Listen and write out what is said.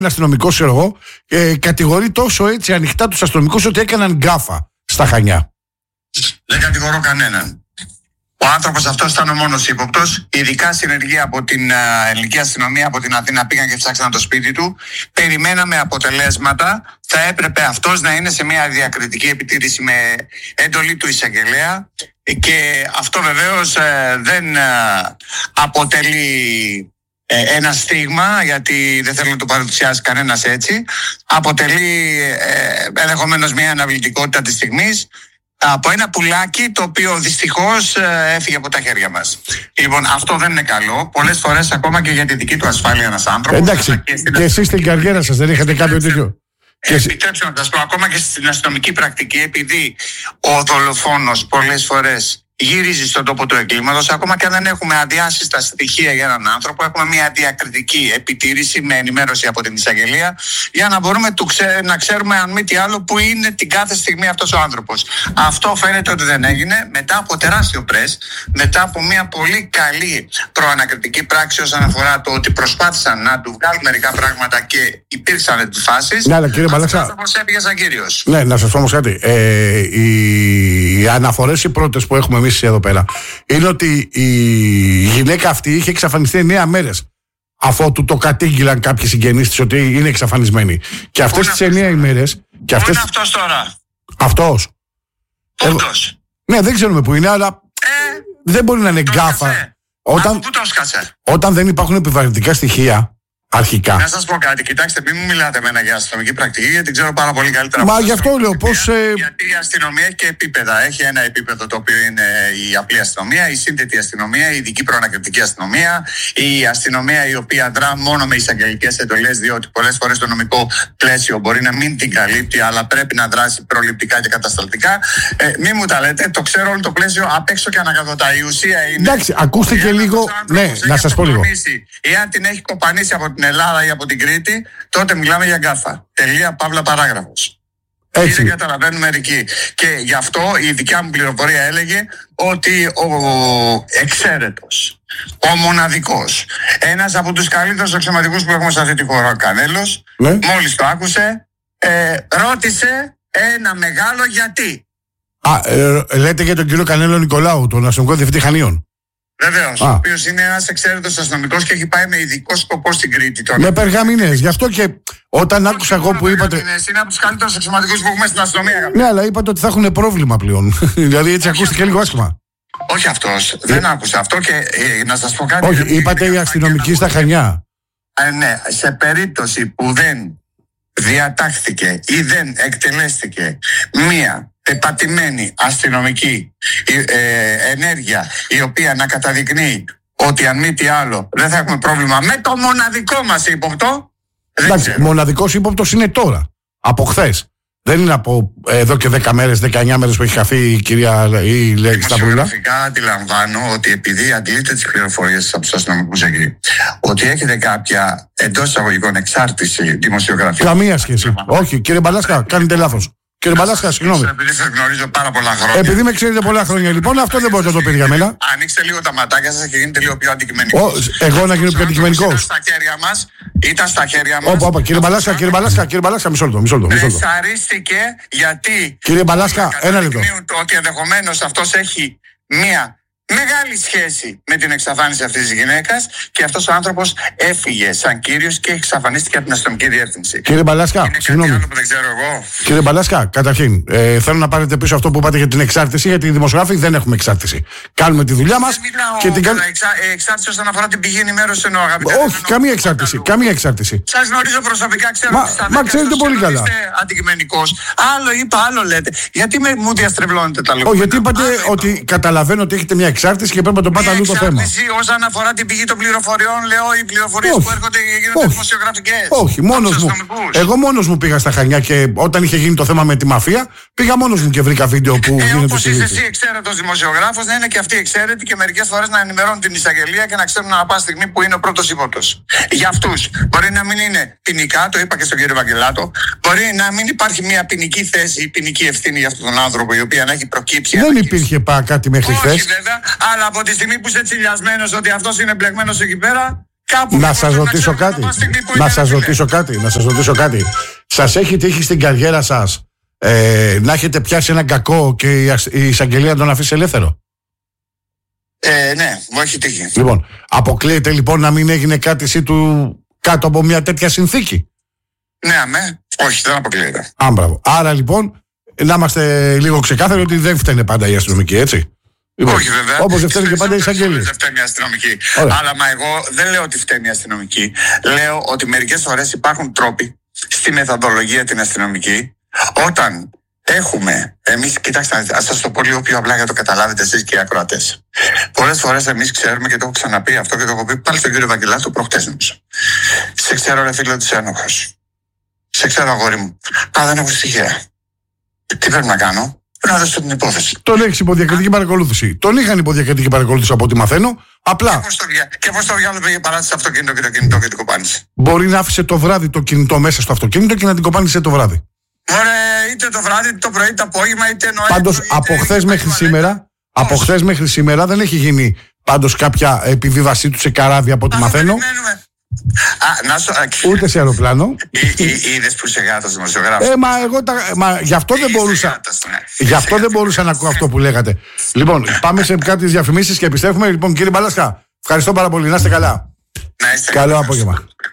αστυνομικό, ξέρω εγώ, κατηγορεί τόσο έτσι ανοιχτά τους αστυνομικούς ότι έκαναν γκάφα στα Χανιά. Δεν κατηγορώ κανέναν. Ο άνθρωπος αυτός ήταν ο μόνος ύποπτος. Ειδικά συνεργοί από την ελληνική αστυνομία από την Αθήνα πήγαν και ψάξαν το σπίτι του. Περιμέναμε αποτελέσματα. Θα έπρεπε αυτός να είναι σε μια διακριτική επιτήρηση με εντολή του εισαγγελέα. Και αυτό βεβαίως δεν αποτελεί ένα στίγμα, γιατί δεν θέλω να το παρουσιάσει κανένας έτσι. Αποτελεί ενδεχομένως μια αναβλητικότητα της στιγμής από ένα πουλάκι το οποίο δυστυχώς έφυγε από τα χέρια μας. Λοιπόν, αυτό δεν είναι καλό. Πολλές φορές ακόμα και για τη δική του ασφάλεια ένας άνθρωπος. Εντάξει, και εσείς στην καριέρα σας δεν είχατε κάποιο τέτοιο? Επιτρέψτε να σας πω, ακόμα και στην αστυνομική πρακτική, επειδή ο δολοφόνος πολλές φορές γυρίζει στον τόπο του εγκλήματος, ακόμα και αν δεν έχουμε αδειάσει τα στοιχεία για έναν άνθρωπο, έχουμε μια διακριτική επιτήρηση με ενημέρωση από την εισαγγελία για να μπορούμε να ξέρουμε, αν μη τι άλλο, που είναι την κάθε στιγμή αυτός ο άνθρωπος. Αυτό φαίνεται ότι δεν έγινε μετά από τεράστιο πρες, μετά από μια πολύ καλή προανακριτική πράξη όσον αφορά το ότι προσπάθησαν να του βγάλουν μερικά πράγματα και υπήρξαν αντιφάσεις. Ναι, αλλά κύριε Μπαλάξα, αυτός ο άνθρωπος έφυγε σαν κύριος. Ναι, να σας πω όμως κάτι. Οι αναφορές οι πρώτες που έχουμε εμείς εδώ πέρα είναι ότι η γυναίκα αυτή είχε εξαφανιστεί 9 μέρες αφότου το κατήγγυλαν κάποιοι συγγενείς της ότι είναι εξαφανισμένη. Και αυτές τις 9 ημέρες. Πού είναι αυτός τώρα? Αυτός. Ναι, δεν ξέρουμε πού είναι, αλλά δεν μπορεί να είναι γκάφα. Όταν δεν υπάρχουν επιβαρυντικά στοιχεία αρχικά. Να σας πω κάτι, κοιτάξτε, μην μου μιλάτε εμένα για αστυνομική πρακτική, γιατί ξέρω πάρα πολύ καλύτερα. Μα γι' αυτό λέω πώς. Γιατί η αστυνομία έχει και επίπεδα. Έχει ένα επίπεδο το οποίο είναι η απλή αστυνομία, η σύνθετη αστυνομία, η ειδική προανακριτική αστυνομία, η αστυνομία η οποία δρά μόνο με εισαγγελικές εντολές, διότι πολλές φορές το νομικό πλαίσιο μπορεί να μην την καλύπτει, αλλά πρέπει να δράσει προληπτικά και κατασταλτικά. Μην μου τα λέτε, το ξέρω όλο το πλαίσιο απ' έξω και ανακατοτά. Η ουσία είναι. Εντάξει, ακούστε και λίγο. Ναι, να σας πω λίγο. Εάν την έχει κοπανίσει από την Ελλάδα ή από την Κρήτη, τότε μιλάμε για γκάφα. Τελεία, παύλα, παράγραφος. Έτσι. Δεν καταλαβαίνουν μερικοί. Και γι' αυτό η δικιά μου πληροφορία έλεγε ότι ο εξαίρετος, ο μοναδικός, ένας από τους καλύτερους αξιωματικούς που έχουμε σε αυτή τη χώρα, ο Κανέλος, μόλις το άκουσε, ρώτησε ένα μεγάλο γιατί. Λέτε για τον κύριο Κανέλο Νικολάου, τον αστυνομικό διευθυντή Χανίων. Βεβαίως, ο οποίος είναι ένας εξαίρετος αστυνομικός και έχει πάει με ειδικό σκοπό στην Κρήτη τώρα. Με περγαμηνές. Γι' αυτό και όταν άκουσα εγώ που είπατε. Είναι από τους καλύτερους αξιωματικούς που έχουμε στην αστυνομία. Ναι, αλλά είπατε ότι θα έχουν πρόβλημα πλέον. Δηλαδή έτσι ακούστηκε λίγο άσχημα. Όχι αυτός. Δεν άκουσα αυτό και να σας πω κάτι. Όχι, είπατε οι αστυνομικοί στα Χανιά. Ναι, σε περίπτωση που δεν διατάχθηκε ή δεν εκτελέστηκε μία επατημένη αστυνομική ενέργεια η οποία να καταδεικνύει ότι αν μη τι άλλο δεν θα έχουμε πρόβλημα με το μοναδικό μας ύποπτο. Εντάξει, μοναδικός ύποπτος είναι τώρα, από χθες. Δεν είναι από εδώ και 10 μέρες, 19 μέρες που έχει χαθεί η κυρία Σταυρούλα. Δημοσιογραφικά αντιλαμβάνω ότι επειδή αντλείτε τις πληροφορίες από τους αστυνομικούς εκεί, ότι έχετε κάποια εντός εισαγωγικών εξάρτηση δημοσιογραφία. Καμία σχέση. Όχι, κύριε Μπαλάσκα, κάνετε λάθος. Κύριε Μπαλάσκα, συγγνώμη. Επειδή σας γνωρίζω πάρα πολλά χρόνια. Επειδή με ξέρετε πολλά χρόνια, λοιπόν, αυτό δεν μπορείτε να το πείτε για μένα. Ανοίξτε λίγο τα ματάκια σας και γίνετε λίγο πιο αντικειμενικός. Εγώ να γίνω πιο αντικειμενικός. Ήταν στα χέρια μας. Όπα, κύριε Μπαλάσκα, μισό λεπτό. Πρεσαρίστηκε γιατί. Κύριε Μπαλάσκα, ένα λεπτό. Ότι ενδεχομένως αυτός έχει μία μεγάλη σχέση με την εξαφάνιση αυτής της γυναίκας και αυτός ο άνθρωπος έφυγε σαν κύριος και εξαφανίστηκε από την αστυνομική διεύθυνση. Κύριε Μπαλάσκα, συγγνώμη. Που δεν ξέρω εγώ. Κύριε Μπαλάσκα, καταρχήν, θέλω να πάρετε πίσω αυτό που είπατε για την εξάρτηση, γιατί οι δημοσιογράφοι δεν έχουμε εξάρτηση. Κάνουμε τη δουλειά μας και την κάνουμε. Εξάρτηση όσον αφορά την πηγή ενημέρωση εννοώ, αγαπητέ. Όχι, καμία εξάρτηση. Σας γνωρίζω προσωπικά, ξέρω ότι στα μα ξέρετε πολύ καλά. Είστε αντικειμενικός. Άλλο είπα, άλλο λέτε. Γιατί μου διαστρεβλώνετε τα λόγια. Όχι, γιατί είπατε ότι καταλαβαίνω ότι έχετε μια εξάρτηση και πρέπει να το πάτε αλλού το θέμα. Όσον αφορά την πηγή των πληροφοριών, λέω οι πληροφορίες που έρχονται και γίνονται δημοσιογραφικές. Όχι, μόνος μου. Εγώ μόνος μου πήγα στα Χανιά και όταν είχε γίνει το θέμα με τη μαφία, πήγα μόνος μου και βρήκα βίντεο που γίνεται. Όπως είσαι εσύ εξαίρετος δημοσιογράφος, να είναι και αυτοί εξαίρετοι και μερικές φορές να ενημερώνουν την εισαγγελία και να ξέρουν ανά πάση στιγμή που είναι ο πρώτος ύποπτος. Για αυτούς. Μπορεί να μην είναι ποινικά, το είπα και στον κύριο Βαγγελάτο, μπορεί να μην υπάρχει μια ποινική θέση ή ποινική ευθύνη για αυτόν τον άνθρωπο η οποία να έχει προκύψει. Δεν υπήρχε κάτι μέχρι χθες. Αλλά από τη στιγμή που είσαι τσιλιασμένος ότι αυτός είναι μπλεγμένος εκεί πέρα, κάπου. Να σας ρωτήσω κάτι. Να σας ρωτήσω κάτι. Σας έχει τύχει στην καριέρα σας να έχετε πιάσει έναν κακό και η εισαγγελία τον αφήσει ελεύθερο? Ναι, μου έχει τύχει. Λοιπόν, αποκλείεται λοιπόν να μην έγινε κράτησή του κάτω από μια τέτοια συνθήκη? Ναι, αμέ. Όχι, δεν αποκλείεται. Μπράβο. Άρα λοιπόν, να είμαστε λίγο ξεκάθαροι ότι δεν φταίνε πάντα οι αστυνομικοί, έτσι. Λοιπόν, όχι, βέβαια. Όπως δεν φταίνε και πάντα οι εισαγγελίες. Δεν φταίνει η αστυνομική. Αλλά εγώ δεν λέω ότι φταίνει η αστυνομική. Λέω ότι μερικές φορές υπάρχουν τρόποι στη μεθοδολογία την αστυνομική. Όταν έχουμε εμείς, κοιτάξτε, ας σας το πω λίγο πιο απλά για το καταλάβετε εσείς και οι ακροατές. Πολλές φορές εμείς ξέρουμε, και το έχω ξαναπεί αυτό και το έχω πει πάλι στον κύριο Βαγγελάτο προχτές νομίζω. Σε ξέρω, ρε φίλο, της ένοχος. Σε ξέρω, αγόρι μου. Δεν έχω στοιχεία. Τι πρέπει να κάνω? Πρέπει να δώσω την υπόθεση. Τον έχεις υποδιακριτική παρακολούθηση. Τον είχαν υποδιακριτική παρακολούθηση από ό,τι μαθαίνω. Απλά. Και πώς το διάλογο πήγε παράτησε το αυτοκίνητο και το κινητό και την κοπάνισε? Μπορεί να άφησε το βράδυ το κινητό μέσα στο αυτοκίνητο και να την κοπάνισε το βράδυ. Ωραία, είτε το βράδυ, είτε το πρωί, το απόγευμα, είτε νοέμβριο. Πάντως από χθες μέχρι σήμερα δεν έχει γίνει πάντως κάποια επιβίβασή του σε καράβι από ό,τι μαθαίνω. Ούτε σε αεροπλάνο. Είδες που είσαι γάτος δημοσιογράφος? Γι' αυτό δεν μπορούσα. Γι' αυτό δεν μπορούσα να ακούω αυτό που λέγατε. Λοιπόν, πάμε σε κάποιες διαφημίσεις και επιστρέφουμε. Λοιπόν, κύριε Μπαλάσκα, ευχαριστώ πάρα πολύ. Να είστε καλά. Να είστε Καλό απόγευμα.